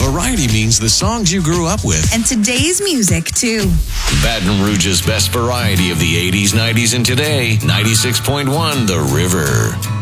variety means the songs you grew up with. And today's music, too. Baton Rouge's best variety of the 80s, 90s, and today. 96.1 The River.